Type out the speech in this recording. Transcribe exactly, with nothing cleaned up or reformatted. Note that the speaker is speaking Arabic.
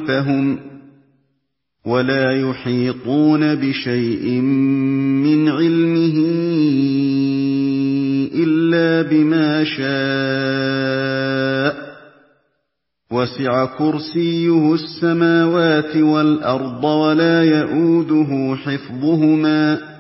خَلْفَهُمْ وَلَا يُحِيطُونَ بِشَيْءٍ مِّنْ عِلْمِهِ إِلَّا بِمَا شَاءَ وَسِعَ كُرْسِيُّهُ السَّمَاوَاتِ وَالْأَرْضَ وَلَا يَئُودُهُ حِفْظُهُمَا